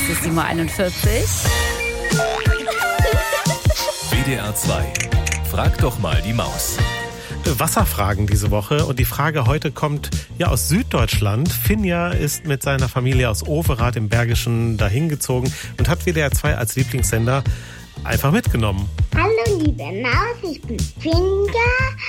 Es ist 7:41 Uhr. WDR 2. Frag doch mal die Maus. Wasserfragen diese Woche und die Frage heute kommt ja aus Süddeutschland. Finja ist mit seiner Familie aus Overath im Bergischen dahin gezogen und hat WDR 2 als Lieblingssender einfach mitgenommen. Hallo liebe Maus, ich bin Finja,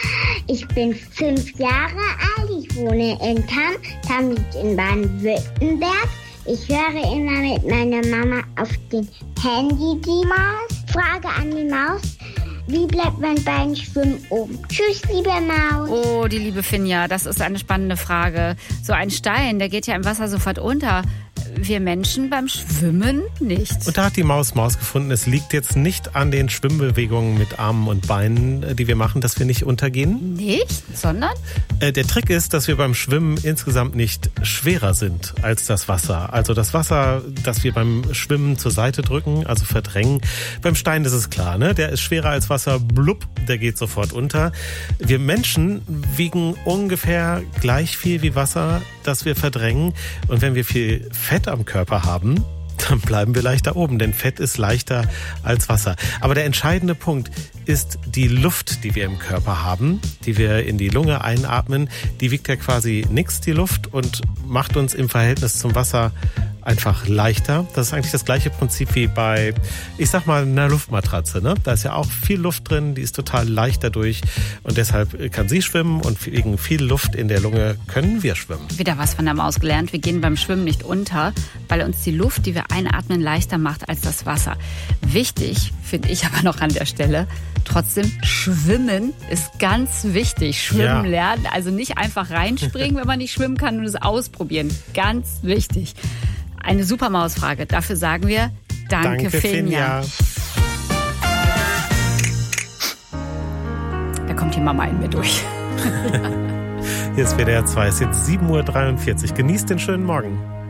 ich bin 5 Jahre alt, ich wohne in Tamm. Tamm liegt in Baden-Württemberg. Ich höre immer mit meiner Mama auf dem Handy die Maus. Frage an die Maus: Wie bleibt mein Bein schwimmen oben? Tschüss, liebe Maus. Oh, die liebe Finja, das ist eine spannende Frage. So ein Stein, der geht ja im Wasser sofort unter. Wir Menschen beim Schwimmen nicht. Und da hat die Maus gefunden, es liegt jetzt nicht an den Schwimmbewegungen mit Armen und Beinen, die wir machen, dass wir nicht untergehen. Nicht? Sondern? Der Trick ist, dass wir beim Schwimmen insgesamt nicht schwerer sind als das Wasser. Also das Wasser, das wir beim Schwimmen zur Seite drücken, also verdrängen. Beim Stein ist es klar, ne? Der ist schwerer als Wasser, blub, der geht sofort unter. Wir Menschen wiegen ungefähr gleich viel wie Wasser, das wir verdrängen. Und wenn wir viel Fett am Körper haben, dann bleiben wir leichter oben, denn Fett ist leichter als Wasser. Aber der entscheidende Punkt ist die Luft, die wir im Körper haben, die wir in die Lunge einatmen. Die wiegt ja quasi nix, die Luft, und macht uns im Verhältnis zum Wasser einfach leichter. Das ist eigentlich das gleiche Prinzip wie bei, ich sag mal, einer Luftmatratze, ne? Da ist ja auch viel Luft drin, die ist total leicht dadurch und deshalb kann sie schwimmen und wegen viel Luft in der Lunge können wir schwimmen. Wieder was von der Maus gelernt. Wir gehen beim Schwimmen nicht unter, weil uns die Luft, die wir einatmen, leichter macht als das Wasser. Wichtig finde ich aber noch an der Stelle, trotzdem, Schwimmen ist ganz wichtig. Schwimmen lernen, also nicht einfach reinspringen, wenn man nicht schwimmen kann, und es ausprobieren. Ganz wichtig. Eine super Mausfrage. Dafür sagen wir Danke Finja. Da kommt die Mama in mir durch. Hier ist WDR 2, es ist jetzt 7:43 Uhr. Genießt den schönen Morgen.